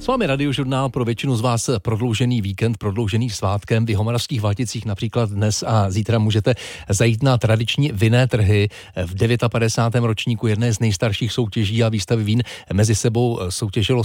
S vámi Radiožurnál, pro většinu z vás prodloužený víkend, prodloužený svátkem. V Jihomoravských Vlaticích například dnes a zítra můžete zajít na tradiční vinné trhy. V 59. ročníku jedné z nejstarších soutěží a výstavy vín mezi sebou soutěžilo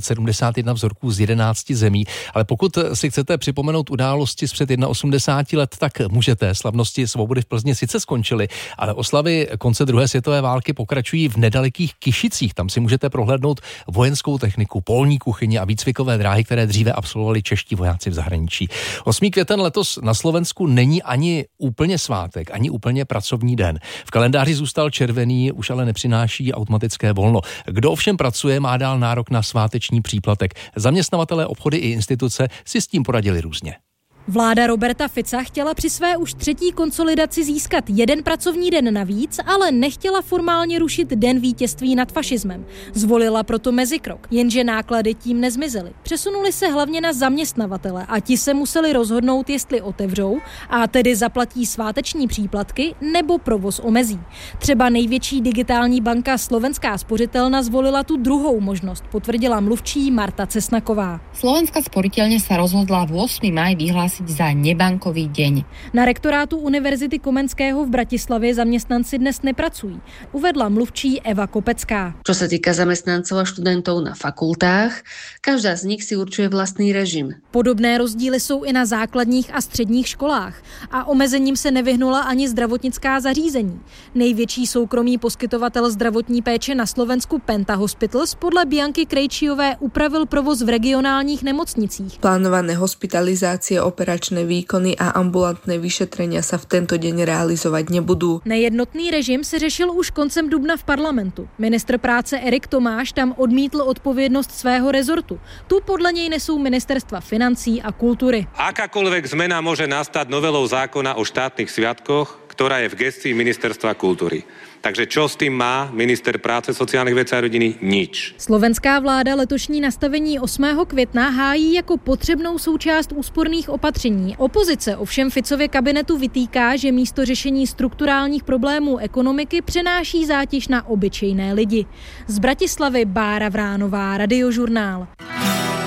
771 vzorků z 11 zemí. Ale pokud si chcete připomenout události z před 81 let, tak můžete. Slavnosti svobody v Plzni sice skončily, ale oslavy konce druhé světové války pokračují v nedalekých Kyšicích. Tam si můžete prohlédnout vojenskou techniku, polní kuchyně a výcvikové dráhy, které dříve absolvovali čeští vojáci v zahraničí. 8. květen letos na Slovensku není ani úplně svátek, ani úplně pracovní den. V kalendáři zůstal červený, už ale nepřináší automatické volno. Kdo ovšem pracuje, má dál nárok na sváteční příplatek. Zaměstnavatelé, obchody i instituce si s tím poradili různě. Vláda Roberta Fica chtěla při své už třetí konsolidaci získat jeden pracovní den navíc, ale nechtěla formálně rušit den vítězství nad fašismem. Zvolila proto mezikrok, jenže náklady tím nezmizely. Přesunuli se hlavně na zaměstnavatele a ti se museli rozhodnout, jestli otevřou, a tedy zaplatí sváteční příplatky nebo provoz omezí. Třeba největší digitální banka Slovenská spořitelna zvolila tu druhou možnost, potvrdila mluvčí Marta Cesnaková. Slovenská sporiteľňa sa rozhodla v 8. máj vyhlásiť za nebankový deň. Na rektorátu Univerzity Komenského v Bratislavě zaměstnanci dnes nepracují, uvedla mluvčí Eva Kopecká. Čo sa týka zamestnancov a študentov na fakultách, každá z nich si určuje vlastný režim. Podobné rozdíly jsou i na základních a středních školách a omezením se nevyhnula ani zdravotnická zařízení. Největší soukromý poskytovatel zdravotní péče na Slovensku Penta Hospitals podle Bianky Krejčiové upravil provoz v regionálních nemocnicích. Plánované hospitalizácie, operačné výkony a ambulantné vyšetrenia sa v tento deň realizovať nebudú. Nejednotný režim se řešil už koncem dubna v parlamentu. Ministr práce Erik Tomáš tam odmítl odpovědnost svého rezortu. Tu podle něj nesou ministerstva financí a kultury. Akákoľvek zmena môže nastať novelou zákona o štátnych sviatkoch, ktorá je v gestii ministerstva kultury. Takže čo s tým má minister práce, sociálnych vecí a rodiny? Nič. Slovenská vláda letošní nastavení 8. května hájí jako potřebnou součást úsporných opatření. Opozice ovšem Ficově kabinetu vytýká, že místo řešení strukturálních problémů ekonomiky přenáší zátěž na obyčejné lidi. Z Bratislavy Bára Vránová, Radiožurnál.